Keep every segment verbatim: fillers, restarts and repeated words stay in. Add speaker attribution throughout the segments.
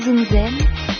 Speaker 1: Zinzen,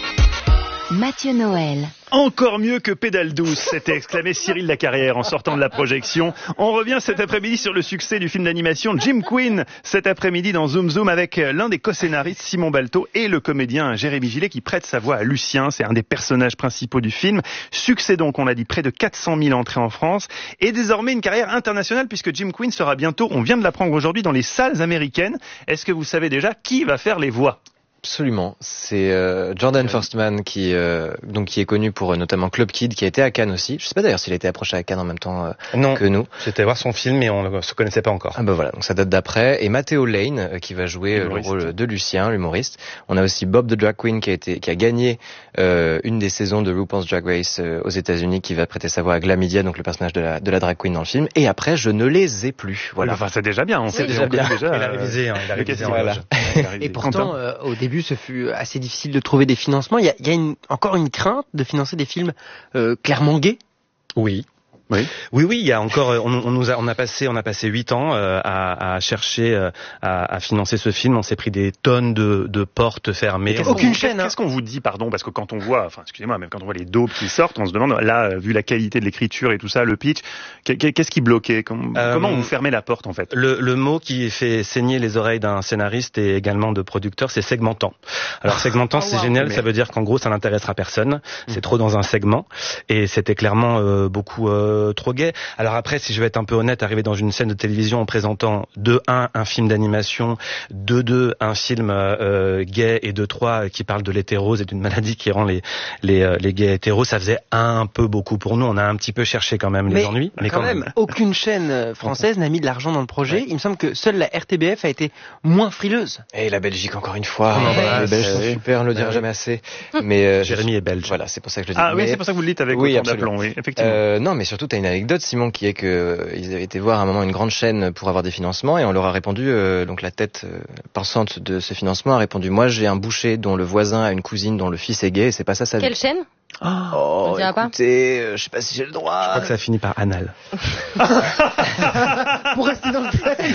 Speaker 1: Mathieu Noël.
Speaker 2: Encore mieux que Pédale douce, s'était exclamé Cyril Lacarrière en sortant de la projection. On revient cet après-midi sur le succès du film d'animation Jim Queen, cet après-midi dans Zoom Zoom avec l'un des co-scénaristes Simon Balteau et le comédien Jérémy Gillet qui prête sa voix à Lucien, c'est un des personnages principaux du film. Succès donc, on l'a dit, près de quatre cent mille entrées en France et désormais une carrière internationale puisque Jim Queen sera bientôt, on vient de l'apprendre aujourd'hui, dans les salles américaines. Est-ce que vous savez déjà qui va faire les voix ?
Speaker 3: Absolument, c'est euh, Jordan Firstman qui euh, donc qui est connu pour euh, notamment Club Kid, qui a été à Cannes aussi. Je sais pas d'ailleurs s'il a été approché à Cannes en même temps euh,
Speaker 4: non,
Speaker 3: que nous.
Speaker 4: J'étais voir son film mais on ne se connaissait pas encore.
Speaker 3: Ah bah voilà, donc ça date d'après. Et Matteo Lane euh, qui va jouer euh, le rôle de Lucien, l'humoriste. On a aussi Bob the Drag Queen qui a été qui a gagné euh, une des saisons de RuPaul's Drag Race euh, aux États-Unis, qui va prêter sa voix à Glamidia, donc le personnage de la de la drag queen dans le film. Et après, je ne les ai plus. Voilà.
Speaker 2: Enfin, c'est déjà bien. On
Speaker 3: c'est déjà bien.
Speaker 2: Déjà,
Speaker 4: il a révisé, hein, il a révisé.
Speaker 3: Voilà.
Speaker 5: Et pourtant, euh, au début, ce fut assez difficile de trouver des financements. Il y a, il y a une, encore une crainte de financer des films euh, clairement gays.
Speaker 4: Oui. Oui, oui, oui. Il y a encore, on, on nous a, on a passé, on a passé huit ans euh, à, à chercher euh, à, à financer ce film. On s'est pris des tonnes de, de portes fermées.
Speaker 2: Qu'est-ce
Speaker 5: Aucune
Speaker 2: qu'on,
Speaker 5: chaîne.
Speaker 2: Qu'est-ce qu'on vous dit, pardon, parce que quand on voit, enfin, excusez-moi, même quand on voit les daubes qui sortent, on se demande, là, vu la qualité de l'écriture et tout ça, le pitch, qu'est-ce qui bloquait ? Comment, euh, comment vous fermez la porte, en fait ?
Speaker 4: Le, le mot qui fait saigner les oreilles d'un scénariste et également de producteur, c'est segmentant. Alors segmentant, oh, c'est wow, génial. Mais... Ça veut dire qu'en gros, ça n'intéressera personne. Mmh. C'est trop dans un segment, et c'était clairement euh, beaucoup euh, trop gay. Alors après, si je vais être un peu honnête, arriver dans une scène de télévision en présentant de un, un film d'animation, de deux, un film euh, gay, et de trois, qui parle de l'hétérose et d'une maladie qui rend les les, euh, les gays hétéros, ça faisait un peu beaucoup pour nous. On a un petit peu cherché quand même
Speaker 5: mais
Speaker 4: les ennuis.
Speaker 5: Mais quand, quand même, même, aucune chaîne française n'a mis de l'argent dans le projet. Ouais. Il me semble que seule la R T B F a été moins frileuse.
Speaker 3: Et la Belgique, encore une fois.
Speaker 5: Ouais.
Speaker 3: Ouais. Les Belges sont super, on ne le dira jamais assez. Mais euh,
Speaker 4: Jérémy est belge.
Speaker 3: Voilà, c'est pour ça que je le dis.
Speaker 2: Ah
Speaker 3: mais...
Speaker 2: oui, c'est pour ça que vous le dites avec
Speaker 3: oui,
Speaker 2: autant d'aplomb, oui, effectivement.
Speaker 3: Euh, non, mais surtout, tu as une anecdote, Simon, qui est que euh, ils avaient été voir à un moment une grande chaîne pour avoir des financements, et on leur a répondu, euh, donc la tête euh, pensante de ce financement a répondu, moi j'ai un boucher dont le voisin a une cousine dont le fils est gay, et c'est pas ça sa vie.
Speaker 6: Quelle chaîne ?
Speaker 3: Oh, on dira écoutez, pas euh, je sais pas si j'ai le droit.
Speaker 4: Je crois que ça finit par anal.
Speaker 5: Pour rester dans le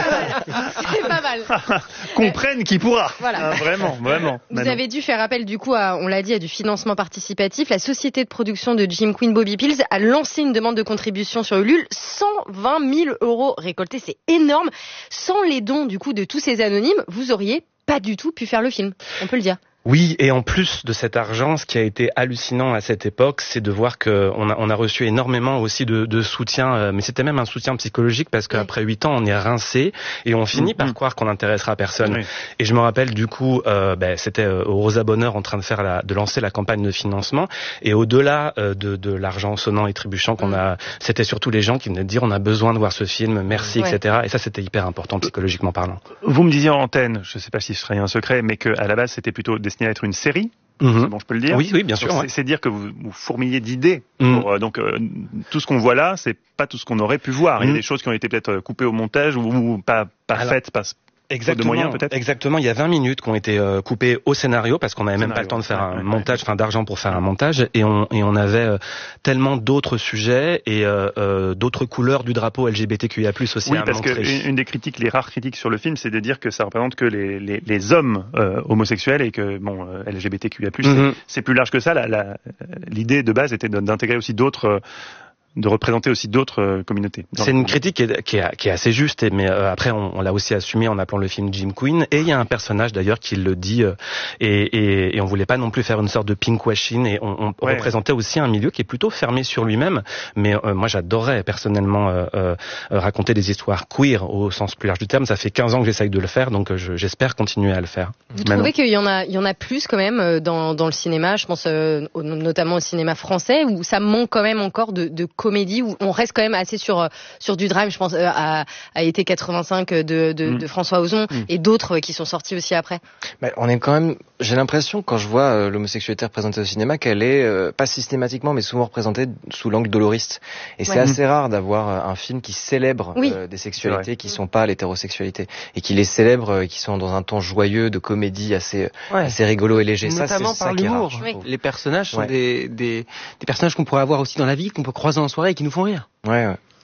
Speaker 6: c'est pas mal.
Speaker 2: Comprenne qui pourra.
Speaker 6: Voilà.
Speaker 2: Ah, vraiment, vraiment.
Speaker 6: Vous
Speaker 2: Manon.
Speaker 6: avez dû faire appel du coup à, on l'a dit, à du financement participatif. La société de production de Jim Queen Bobby Pills a lancé une demande de contribution sur Ulule. cent vingt mille euros récoltés, c'est énorme. Sans les dons du coup de tous ces anonymes, vous auriez pas du tout pu faire le film. On peut le dire.
Speaker 4: Oui, et en plus de cet argent, ce qui a été hallucinant à cette époque, c'est de voir que on a, on a reçu énormément aussi de, de soutien, euh, mais c'était même un soutien psychologique, parce qu'après huit ans, on est rincé et on finit mmh. par croire qu'on n'intéressera personne. Oui. Et je me rappelle du coup, euh, ben, c'était euh, au Rosa Bonheur en train de faire la, de lancer la campagne de financement, et au-delà euh, de, de l'argent sonnant et trébuchant qu'on mmh. a, c'était surtout les gens qui venaient de dire on a besoin de voir ce film, merci, ouais. et cetera. Et ça, c'était hyper important psychologiquement parlant.
Speaker 2: Vous me disiez en antenne, je ne sais pas si ce serait un secret, mais que à la base, c'était plutôt destiné à être une série. Mmh. C'est bon, je peux le dire.
Speaker 4: Oui, oui, bien sûr.
Speaker 2: C'est,
Speaker 4: ouais.
Speaker 2: c'est dire que vous, vous fourmillez d'idées. Mmh. Pour, euh, donc euh, tout ce qu'on voit là, c'est pas tout ce qu'on aurait pu voir. Mmh. Il y a des choses qui ont été peut-être coupées au montage ou, ou pas, pas Alors, faites. Pas,
Speaker 4: Exactement,
Speaker 2: de moyens, peut-être.
Speaker 4: Exactement. Il y a vingt minutes qui ont été euh, coupées au scénario, parce qu'on n'avait même pas le temps de faire ouais, un ouais, montage, enfin ouais. d'argent pour faire un montage, et on et on avait euh, tellement d'autres sujets et euh, euh, d'autres couleurs du drapeau L G B T Q I A plus, aussi
Speaker 2: oui,
Speaker 4: à
Speaker 2: parce
Speaker 4: montrer.
Speaker 2: que une, une des critiques, les rares critiques sur le film, c'est de dire que ça représente que les les, les hommes euh, homosexuels, et que bon euh, L G B T Q I A plus, mm-hmm. c'est, c'est plus large que ça. La, la, l'idée de base était d'intégrer aussi d'autres. Euh, de représenter aussi d'autres euh, communautés.
Speaker 4: C'est une critique qui est, qui est, qui est assez juste, et, mais euh, après on, on l'a aussi assumé en appelant le film Jim Queen, et il y a un personnage d'ailleurs qui le dit, euh, et, et, et on voulait pas non plus faire une sorte de pinkwashing, et on, on ouais. représentait aussi un milieu qui est plutôt fermé sur lui-même, mais euh, moi j'adorais personnellement euh, euh, raconter des histoires queer au sens plus large du terme. Ça fait quinze ans que j'essaye de le faire, donc euh, je, j'espère continuer à le faire.
Speaker 6: Vous Manon. Trouvez qu'il y en a, il y en a plus quand même dans, dans le cinéma, je pense euh, notamment au cinéma français, où ça manque quand même encore de, de comédie, où on reste quand même assez sur sur du drame. Je pense euh, à, à Été quatre-vingt-cinq de, de, mmh. de François Ozon mmh. et d'autres qui sont sortis aussi après.
Speaker 3: Mais on est quand même, j'ai l'impression quand je vois euh, l'homosexualité représentée au cinéma, qu'elle est euh, pas systématiquement, mais souvent représentée sous l'angle doloriste. Et ouais. c'est assez mmh. rare d'avoir un film qui célèbre oui. euh, des sexualités qui sont pas l'hétérosexualité, et qui les célèbre, euh, qui sont dans un ton joyeux de comédie assez ouais. assez rigolo et léger.
Speaker 5: Notamment
Speaker 3: ça, c'est
Speaker 5: par
Speaker 3: ça
Speaker 5: l'humour.
Speaker 3: Qui est rare,
Speaker 5: oui. Les personnages sont
Speaker 3: ouais.
Speaker 5: des, des des personnages qu'on pourrait avoir aussi dans la vie, qu'on peut croiser en soirée et qui nous font rire.
Speaker 3: Ouais, ouais.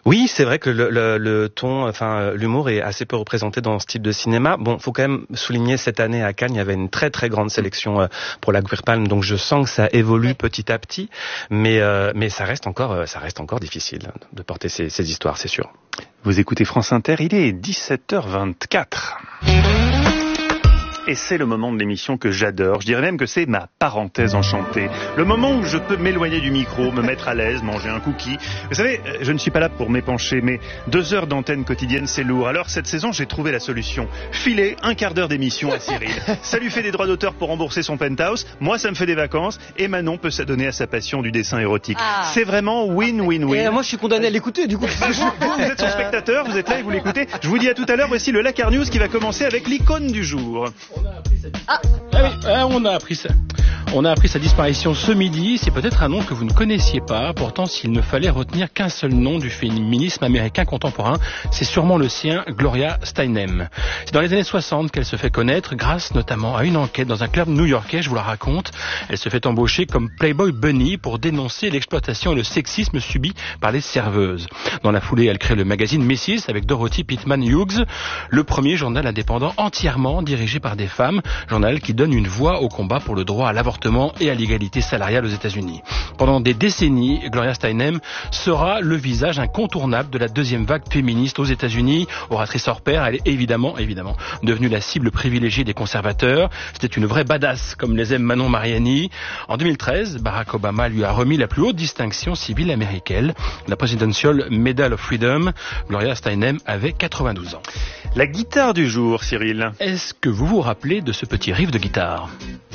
Speaker 4: Oui, c'est vrai que le, le, le ton, enfin l'humour est assez peu représenté dans ce type de cinéma. Bon, faut quand même souligner cette année à Cannes, il y avait une très très grande sélection pour la Queer Palm, donc je sens que ça évolue petit à petit, mais euh, mais ça reste encore ça reste encore difficile de porter ces, ces histoires, c'est sûr.
Speaker 2: Vous écoutez France Inter, il est dix-sept heures vingt-quatre. Et c'est le moment de l'émission que j'adore. Je dirais même que c'est ma parenthèse enchantée. Le moment où je peux m'éloigner du micro, me mettre à l'aise, manger un cookie. Vous savez, je ne suis pas là pour m'épancher, mais deux heures d'antenne quotidienne, c'est lourd. Alors cette saison, j'ai trouvé la solution. Filer un quart d'heure d'émission à Cyril. Ça lui fait des droits d'auteur pour rembourser son penthouse. Moi, ça me fait des vacances. Et Manon peut s'adonner à sa passion du dessin érotique. Ah. C'est vraiment win-win-win.
Speaker 5: Et moi, je suis condamné à l'écouter, du coup.
Speaker 2: Vous, vous êtes son spectateur, vous êtes là et vous l'écoutez. Je vous dis à tout à l'heure. Voici le Lakar News qui va commencer avec l'icône du jour.
Speaker 7: On a appris sa disparition. Ah. Ah oui, ah, on a appris ça. On a appris sa disparition ce midi. C'est peut-être un nom que vous ne connaissiez pas. Pourtant, s'il ne fallait retenir qu'un seul nom du féminisme américain contemporain, c'est sûrement le sien, Gloria Steinem. C'est dans les années soixante qu'elle se fait connaître, grâce notamment à une enquête dans un club new-yorkais, je vous la raconte. Elle se fait embaucher comme Playboy Bunny pour dénoncer l'exploitation et le sexisme subi par les serveuses. Dans la foulée, elle crée le magazine Missus avec Dorothy Pittman Hughes, le premier journal indépendant entièrement dirigé par des femmes, journal qui donne une voix au combat pour le droit à l'avortement et à l'égalité salariale aux États-Unis. Pendant des décennies, Gloria Steinem sera le visage incontournable de la deuxième vague féministe aux États-Unis. Oratrice hors pair, elle est évidemment, évidemment, devenue la cible privilégiée des conservateurs. C'était une vraie badass, comme les aime Manon Mariani. En deux mille treize, Barack Obama lui a remis la plus haute distinction civile américaine, la Presidential Medal of Freedom. Gloria Steinem avait quatre-vingt-douze ans.
Speaker 2: La guitare du jour, Cyril.
Speaker 7: Est-ce que vous vous rappelez de ce petit riff de guitare ?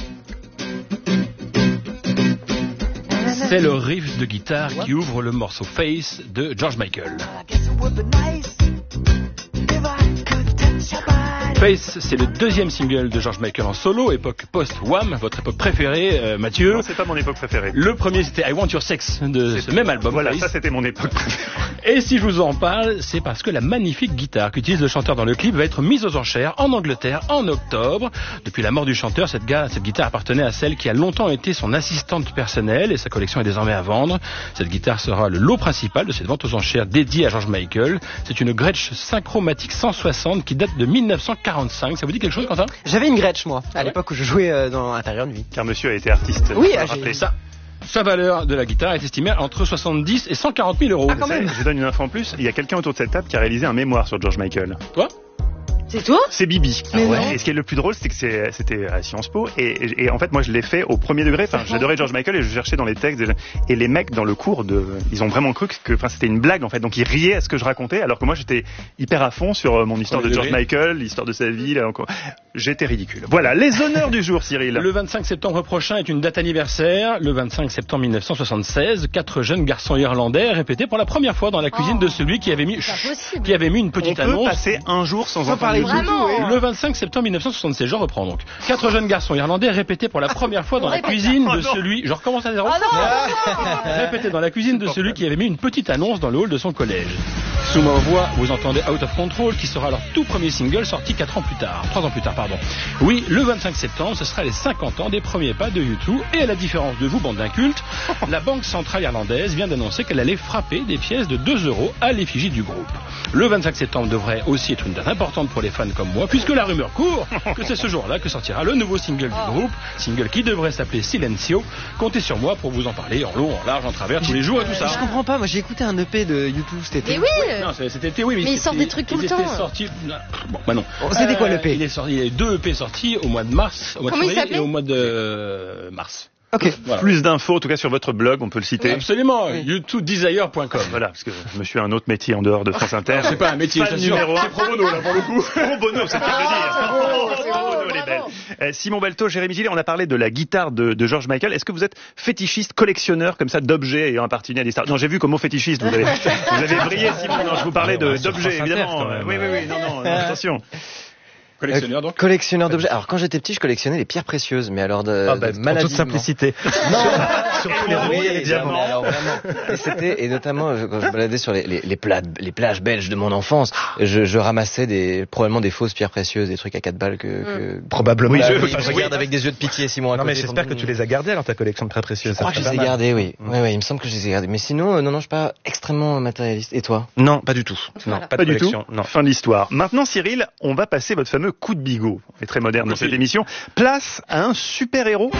Speaker 7: C'est le riff de guitare qui ouvre le morceau Face de George Michael. Face, c'est le deuxième single de George Michael en solo, époque post-Wham, votre époque préférée, euh, Mathieu.
Speaker 2: Non, c'est pas mon époque préférée.
Speaker 7: Le premier, c'était I Want Your Sex de c'est ce même album.
Speaker 2: Voilà,
Speaker 7: Face.
Speaker 2: Ça c'était mon époque préférée.
Speaker 7: Et si je vous en parle, c'est parce que la magnifique guitare qu'utilise le chanteur dans le clip va être mise aux enchères en Angleterre en octobre. Depuis la mort du chanteur, cette, ga- cette guitare appartenait à celle qui a longtemps été son assistante personnelle et sa collection est désormais à vendre. Cette guitare sera le lot principal de cette vente aux enchères dédiée à George Michael. C'est une Gretsch Synchromatic cent soixante qui date de mille neuf cent quarante-cinq. Ça vous dit quelque chose, Quentin ?
Speaker 5: J'avais une Gretsch, moi, à l'époque où je jouais euh, dans Intérieur de vie.
Speaker 2: Car monsieur a été artiste.
Speaker 5: Oui,
Speaker 2: ah,
Speaker 5: j'ai
Speaker 7: ça. Sa valeur de la guitare est estimée entre soixante-dix et cent quarante mille euros.
Speaker 2: Ah, quand même. Je donne une info en plus. Il y a quelqu'un autour de cette table qui a réalisé un mémoire sur George Michael.
Speaker 7: Toi ?
Speaker 6: C'est toi ?
Speaker 2: C'est Bibi.
Speaker 6: Mais
Speaker 2: ouais.
Speaker 6: non.
Speaker 2: Et ce qui est le plus drôle, c'est que c'est, c'était à Sciences Po. Et, et, et en fait, moi, je l'ai fait au premier degré. Enfin, j'adorais George Michael et je cherchais dans les textes. Et les mecs, dans le cours, de, ils ont vraiment cru que, enfin, c'était une blague, en fait. Donc, ils riaient à ce que je racontais, alors que moi, j'étais hyper à fond sur mon histoire de George Michael, l'histoire de sa vie. Là, encore. J'étais ridicule. Voilà, les honneurs du jour, Cyril.
Speaker 7: Le vingt-cinq septembre prochain est une date anniversaire. Le vingt-cinq septembre mille neuf cent soixante-seize, quatre jeunes garçons irlandais répétaient pour la première fois dans la cuisine oh, de celui qui avait mis, chut, qui avait mis une petite
Speaker 2: On
Speaker 7: annonce.
Speaker 2: On peut passer un jour sans en parler.
Speaker 6: Vraiment.
Speaker 7: Le vingt-cinq septembre mille neuf cent soixante-seize, je reprends donc. Quatre jeunes garçons irlandais répétaient pour la première fois dans la cuisine de celui... Je recommence à zéro.
Speaker 6: Oh
Speaker 7: Répétaient dans la cuisine de celui qui avait mis une petite annonce dans le hall de son collège. Sous ma voix, vous entendez Out of Control, qui sera leur tout premier single sorti quatre ans plus tard. Trois ans plus tard, pardon. Oui, le vingt-cinq septembre, ce sera les cinquante ans des premiers pas de U deux. Et à la différence de vous, bande d'incultes, la Banque Centrale Irlandaise vient d'annoncer qu'elle allait frapper des pièces de deux euros à l'effigie du groupe. Le vingt-cinq septembre devrait aussi être une date importante pour les fans comme moi, puisque la rumeur court que c'est ce jour-là que sortira le nouveau single du groupe, single qui devrait s'appeler Silencio. Comptez sur moi pour vous en parler en long, en large, en travers, tous les jours et tout ça.
Speaker 5: Je comprends pas, moi j'ai écouté un E P de U deux cet été.
Speaker 6: Mais oui.
Speaker 7: Non, c'était été, oui, mais,
Speaker 6: mais ils sortent des trucs tout le temps.
Speaker 7: Sortis... Bon, bah non.
Speaker 5: Bon, c'était euh, quoi l'E P ?
Speaker 7: Il est sorti, il y a eu deux E P sortis au mois de mars, au mois
Speaker 6: Comment
Speaker 7: de février et au mois de euh, mars.
Speaker 2: Ok. Voilà. Plus d'infos, en tout cas sur votre blog, on peut le citer.
Speaker 7: Oui, absolument. Oui. you two desire point com.
Speaker 2: Voilà, parce que monsieur a un autre métier en dehors de France Inter.
Speaker 7: C'est pas un métier, c'est
Speaker 2: numéro un.
Speaker 7: C'est pro bono là pour le coup.
Speaker 2: Pro bono, c'est le cas de dire. Oh, c'est pro bono, les belles. Euh, Simon Balto, Jérémy Gillet, on a parlé de la guitare de, de George Michael. Est-ce que vous êtes fétichiste, collectionneur comme ça d'objets ayant appartenu à des stars ? Non, j'ai vu comme mot fétichiste. Vous avez, vous avez brillé, Simon. Non, je vous parlais de, d'objets, évidemment.
Speaker 4: Même,
Speaker 2: oui, oui, oui. Non, non, non attention.
Speaker 7: Collectionneur donc.
Speaker 3: Collectionneur d'objets. Alors quand j'étais petit, je collectionnais les pierres précieuses, mais alors de,
Speaker 4: ah bah,
Speaker 3: de maladie.
Speaker 4: En toute simplicité.
Speaker 3: Non.
Speaker 4: Surtout les roues et les diamants.
Speaker 3: Alors vraiment. Et c'était et notamment quand je me baladais sur les les, les, plages, les plages belges de mon enfance, je, je ramassais des probablement des fausses pierres précieuses, des trucs à quatre balles que, que...
Speaker 4: Mm. probablement.
Speaker 3: Oui, je, oui, je regarde avec des yeux de pitié, Simon.
Speaker 4: Non mais j'espère que tu les as gardés dans ta collection de pierres précieuses.
Speaker 3: Je crois que je les ai gardés, oui. Mm. Ouais, ouais, il me semble que je les ai gardés. Mais sinon, euh, non, non, je suis pas extrêmement matérialiste. Et toi?
Speaker 4: Non, pas du tout.
Speaker 2: Non,
Speaker 4: pas,
Speaker 2: pas
Speaker 4: de
Speaker 2: du tout.
Speaker 4: Non.
Speaker 2: Fin de l'histoire. Maintenant, Cyril, on va passer votre fameux coup de bigot. On est très moderne dans cette émission. Place à un super-héros.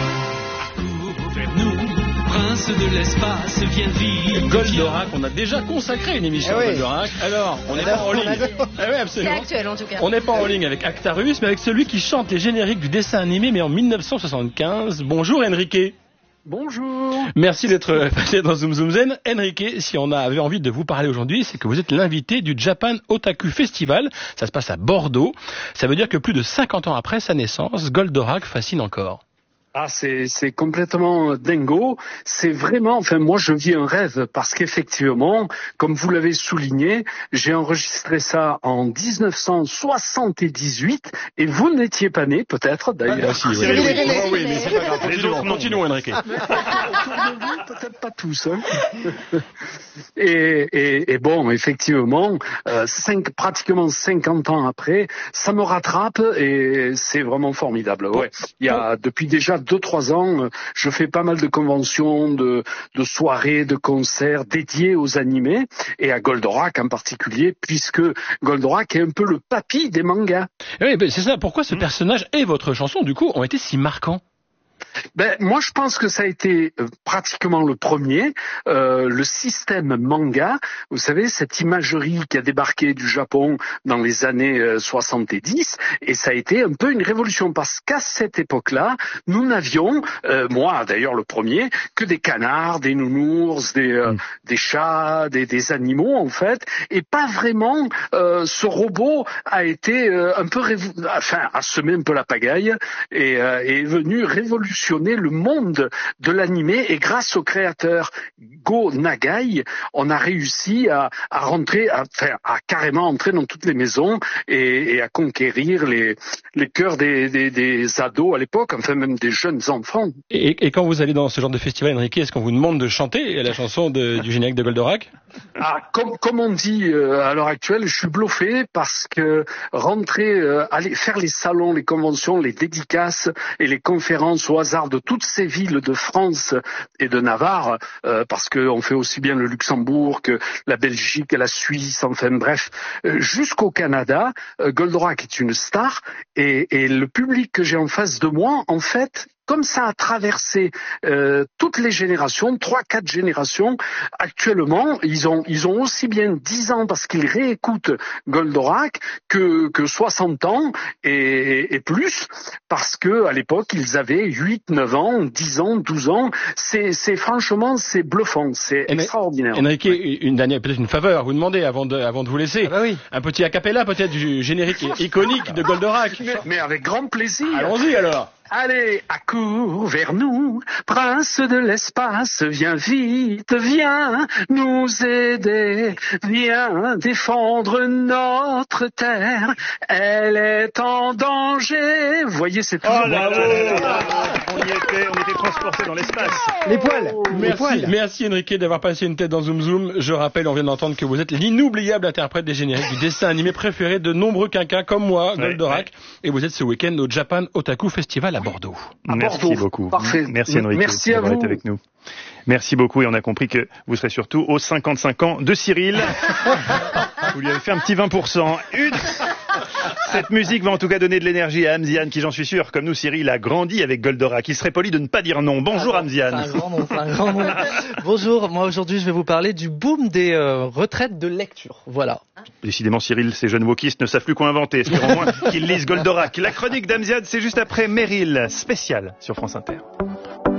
Speaker 8: Prince de l'espace, viens vite.
Speaker 7: Goldorak, on a déjà consacré une émission
Speaker 5: ah oui.
Speaker 7: Goldorak. Alors, on n'est pas en ligne. Ah oui, absolument.
Speaker 6: C'est actuel en tout cas.
Speaker 7: On n'est pas en ligne avec Actarus, mais avec celui qui chante les génériques du dessin animé, mais en mille neuf cent soixante-quinze. Bonjour Enrique.
Speaker 9: Bonjour.
Speaker 7: Merci d'être passé dans Zoom Zoom Zen. Enrique, si on avait envie de vous parler aujourd'hui, c'est que vous êtes l'invité du Japan Otaku Festival. Ça se passe à Bordeaux. Ça veut dire que plus de cinquante ans après sa naissance, Goldorak fascine encore.
Speaker 9: Ah, c'est c'est complètement dingo. C'est vraiment, enfin moi je vis un rêve parce qu'effectivement, comme vous l'avez souligné, j'ai enregistré ça en dix-neuf cent soixante-dix-huit et vous n'étiez pas né peut-être d'ailleurs.
Speaker 7: Ah, si, oui, oui, oui, oui, oui, mais c'est pas grave. Continuons, continuons Enrique.
Speaker 9: Peut-être pas tous. Hein. et, et, et bon, effectivement, euh, cinq, pratiquement cinquante ans après, ça me rattrape et c'est vraiment formidable. Ouais, il y a depuis déjà deux trois ans, je fais pas mal de conventions, de, de soirées, de concerts dédiés aux animés et à Goldorak en particulier, puisque Goldorak est un peu le papy des mangas.
Speaker 7: Oui, ben c'est ça. Pourquoi ce mmh. personnage et votre chanson, du coup, ont été si marquants?
Speaker 9: Ben moi je pense que ça a été euh, pratiquement le premier, euh, le système manga, vous savez cette imagerie qui a débarqué du Japon dans les années euh, soixante-dix et ça a été un peu une révolution parce qu'à cette époque-là nous n'avions, euh, moi d'ailleurs le premier, que des canards, des nounours, des, euh, mmh. des chats, des, des animaux en fait et pas vraiment euh, ce robot a été euh, un peu révo- enfin a semé un peu la pagaille et euh, est venu révolutionner le monde de l'animé et grâce au créateur Go Nagai, on a réussi à, à rentrer, à, enfin, à carrément entrer dans toutes les maisons et, et à conquérir les, les cœurs des, des, des ados à l'époque, enfin même des jeunes enfants.
Speaker 7: Et, et quand vous allez dans ce genre de festival, Enrique, est-ce qu'on vous demande de chanter la chanson de, du générique de Goldorak?
Speaker 9: Ah, comme, comme on dit euh, à l'heure actuelle, je suis bluffé parce que rentrer, euh, aller faire les salons, les conventions, les dédicaces et les conférences au hasard de toutes ces villes de France et de Navarre, euh, parce qu'on fait aussi bien le Luxembourg que la Belgique, la Suisse, enfin bref, euh, jusqu'au Canada, euh, Goldorak est une star et, et le public que j'ai en face de moi, en fait, comme ça a traversé euh, toutes les générations, trois, quatre générations, actuellement, ils ont ils ont aussi bien dix ans parce qu'ils réécoutent Goldorak que que soixante ans et, et plus parce que à l'époque ils avaient huit, neuf ans, dix ans, douze ans. C'est c'est franchement c'est bluffant, c'est
Speaker 7: en,
Speaker 9: extraordinaire.
Speaker 7: Enrique, une dernière peut-être une faveur, vous demandez avant de avant de vous laisser.
Speaker 5: Ah bah oui.
Speaker 7: Un petit acapella peut-être du générique iconique de Goldorak.
Speaker 9: Mais, mais avec grand plaisir.
Speaker 7: Allons-y alors.
Speaker 9: Allez, accours vers nous, prince de l'espace, viens vite, viens nous aider, viens défendre notre terre, elle est en danger. Vous voyez, c'est tout.
Speaker 2: Oh là là, on y était, on était transportés dans l'espace.
Speaker 5: Les poils,
Speaker 7: merci,
Speaker 5: les poils.
Speaker 7: Merci Enrique d'avoir passé une tête dans Zoom Zoom. Je rappelle, on vient d'entendre que vous êtes l'inoubliable interprète des génériques du dessin animé préféré de nombreux quinquas comme moi, Goldorak, ouais, ouais. Et vous êtes ce week-end au Japan Otaku Festival à Bordeaux.
Speaker 9: À
Speaker 2: Merci
Speaker 9: Bordeaux.
Speaker 2: beaucoup.
Speaker 9: Parfait.
Speaker 2: Merci Enrique
Speaker 9: Merci
Speaker 2: d'avoir
Speaker 9: à vous.
Speaker 2: été avec nous. Merci beaucoup et on a compris que vous serez surtout aux cinquante-cinq ans de Cyril. Vous lui avez fait un petit vingt pour cent. Une... Cette musique va en tout cas donner de l'énergie à Amziane qui, j'en suis sûr, comme nous Cyril, a grandi avec Goldorak. Il serait poli de ne pas dire non. Bonjour Amziane.
Speaker 10: C'est un grand nom, c'est un grand nom. Bonjour, moi aujourd'hui je vais vous parler du boom des euh, retraites de lecture. Voilà.
Speaker 2: Décidément Cyril, ces jeunes wokistes ne savent plus quoi inventer. Espérons moins qu'ils lisent Goldorak. La chronique d'Amziane, c'est juste après Meryl, spécial sur France Inter.